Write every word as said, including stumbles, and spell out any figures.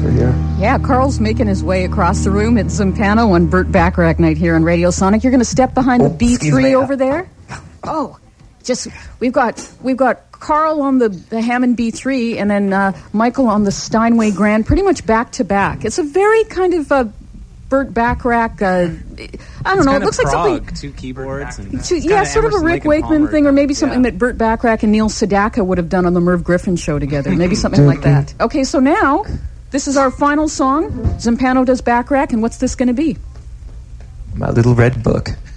over here. Yeah, Carl's making his way across the room. It's Zampano on Burt Bacharach night here on Radio Sonic. You're going to step behind oh, the B three me. over there? Oh, just we've got we've got Carl on the, the Hammond B three and then uh, Michael on the Steinway Grand, pretty much back to back. It's a very kind of uh, Burt Bacharach. Uh, I don't it's know. It looks like prog, something. Two keyboards. And two, yeah, sort Emerson, of a Rick Lake Wakeman Palmer thing, or maybe something yeah. that Burt Bacharach and Neil Sedaka would have done on the Merv Griffin show together. Maybe something like that. Okay, so now this is our final song. Zampano does Bacharach, and what's this going to be? My Little Red Book.